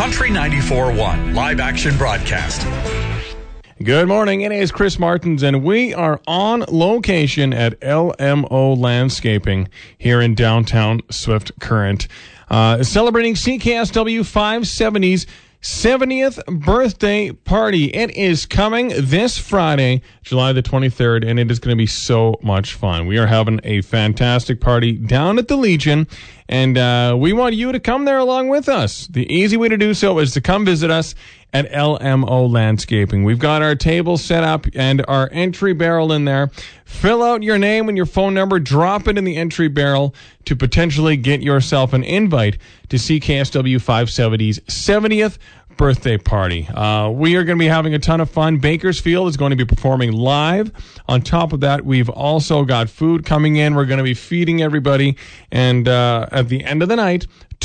Country 94.1 live action broadcast. Good morning. It is Chris Martins, and we are on location at LMO Landscaping here in downtown Swift Current, celebrating CKSW 570's 70th birthday party. It is coming this Friday, July the 23rd, and it is going to be so much fun. We are having a fantastic party down at the Legion, and we want you to come there along with us. The easy way to do so is to come visit us at LMO Landscaping. We've got our table set up and our entry barrel in there. Fill out your name and your phone number, drop it in the entry barrel to potentially get yourself an invite to CKSW 570's 70th birthday party. We are going to be having a ton of fun. Bakersfield is going to be performing live. On top of that, we've also got food coming in. We're going to be feeding everybody. And at the end of the night,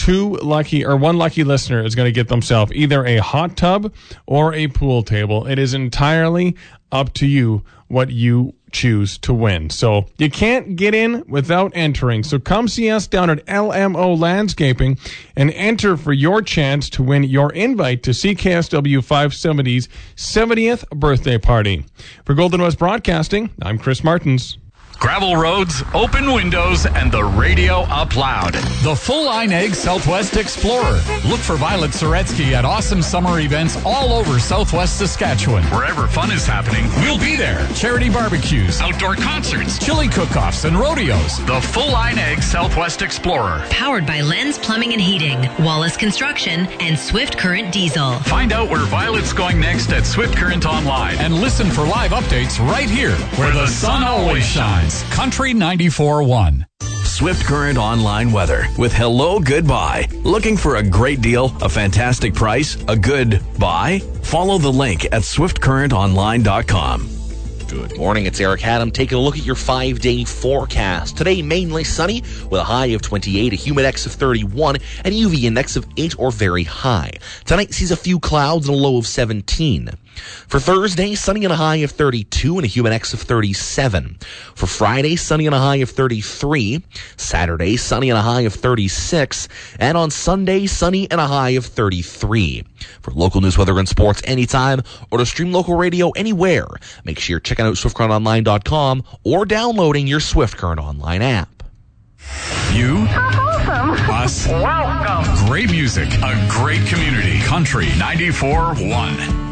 one lucky listener is going to get themselves either a hot tub or a pool table. It is entirely up to you what you choose to win. So you can't get in without entering. So come see us down at LMO Landscaping and enter for your chance to win your invite to CKSW 570's 70th birthday party. For Golden West Broadcasting, I'm Chris Martins. Gravel roads, open windows, and the radio up loud. The full-line Egg Southwest Explorer. Look for Violet Soretsky at awesome summer events all over Southwest Saskatchewan. Wherever fun is happening, we'll be there. Charity barbecues, outdoor concerts, chili cook-offs, and rodeos. The full-line Egg Southwest Explorer. Powered by Lens Plumbing and Heating, Wallace Construction, and Swift Current Diesel. Find out where Violet's going next at Swift Current Online. And listen for live updates right here, where the sun always shines. Country 94.1. Swift Current Online weather with Hello Goodbye. Looking for a great deal, a fantastic price, a good buy? Follow the link at swiftcurrentonline.com. Good morning, it's Eric Haddam taking a look at your 5-day forecast. Today, mainly sunny with a high of 28, a humid index of 31, and a UV index of 8 or very high. Tonight sees a few clouds and a low of 17. For Thursday, sunny and a high of 32 and a humid index of 37. For Friday, sunny and a high of 33. Saturday, sunny and a high of 36. And on Sunday, sunny and a high of 33. For local news, weather, and sports anytime, or to stream local radio anywhere, make sure you're checking out SwiftCurrentOnline.com or downloading your Swift Current Online app. You, awesome. us, Welcome. great music, a great community. Country 94.1.